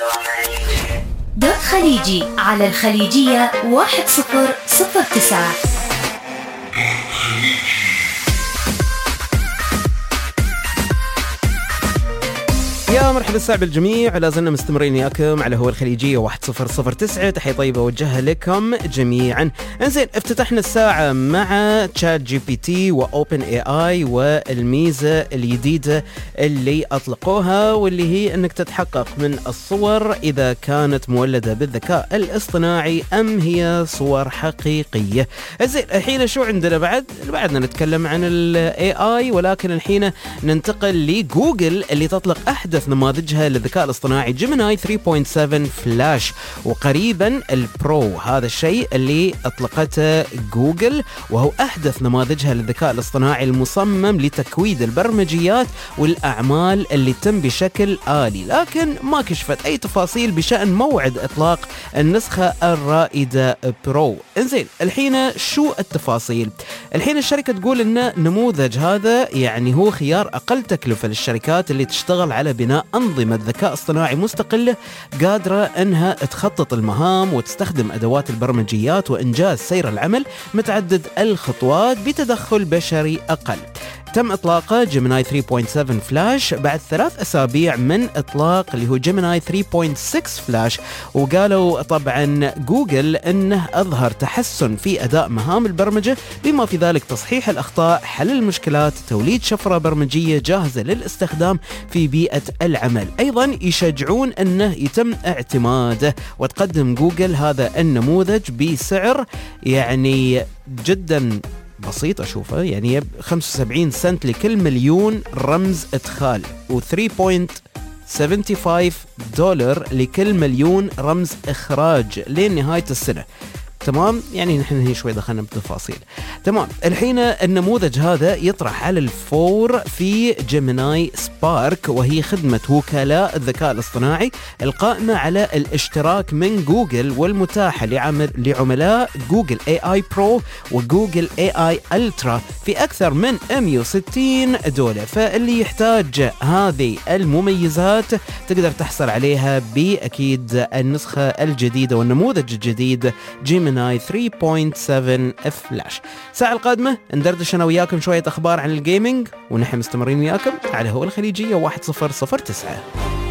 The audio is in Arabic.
دوت خليجي على الخليجية 1009. يا مرحبا الساعة بالجميع، لا زلنا مستمرين وياكم على هو الخليجية 1009. تحية طيبة وجهها لكم جميعا. انزين، افتتحنا الساعة مع تشات جي بي تي وأوبن اي اي والميزة الجديدة اللي أطلقوها، واللي هي أنك تتحقق من الصور إذا كانت مولدة بالذكاء الاصطناعي أم هي صور حقيقية. انزين، الحين شو عندنا بعدنا نتكلم عن الاي اي، ولكن الحين ننتقل لجوجل اللي تطلق أحدث نماذجها للذكاء الاصطناعي جيميناي 3.7 فلاش، وقريبا البرو. هذا الشيء اللي أطلقته جوجل، وهو أحدث نماذجها للذكاء الاصطناعي المصمم لتكويد البرمجيات والأعمال اللي تم بشكل آلي، لكن ما كشفت أي تفاصيل بشأن موعد إطلاق النسخة الرائدة برو. انزين، الحين شو التفاصيل؟ الحين الشركة تقول إن نموذج هذا يعني هو خيار أقل تكلفة للشركات اللي تشتغل على بناء أنظمة ذكاء اصطناعي مستقلة قادرة أنها تخطط المهام وتستخدم أدوات البرمجيات وإنجاز سير العمل متعدد الخطوات بتدخل بشري أقل. تم إطلاقه جيميناي 3.7 فلاش بعد 3 أسابيع من إطلاق اللي هو جيميناي 3.6 فلاش، وقالوا طبعا جوجل أنه أظهر تحسن في أداء مهام البرمجة، بما في ذلك تصحيح الأخطاء، حل المشكلات، توليد شفرة برمجية جاهزة للاستخدام في بيئة العمل. أيضا يشجعون أنه يتم اعتماده، وتقدم جوجل هذا النموذج بسعر يعني جدا بسيط أشوفه، يعني 75 سنت لكل مليون رمز إدخال، و 3.75 دولار لكل مليون رمز إخراج لنهاية السنة. تمام، يعني نحن شوي دخلنا بتفاصيل. تمام، الحين النموذج هذا يطرح على الفور في جيميناي سبارك، وهي خدمة وكلاء الذكاء الاصطناعي القائمة على الاشتراك من جوجل والمتاحة لعملاء جوجل اي اي برو وجوجل اي اي الترا في أكثر من 160 دولة. فاللي يحتاج هذه المميزات تقدر تحصل عليها بأكيد النسخة الجديدة والنموذج الجديد جيميناي 3.7 فلاش. الساعة القادمة ندردش أنا وياكم شوية أخبار عن الجيمينج، ونحن مستمرين وياكم على هو الخليجية 1009.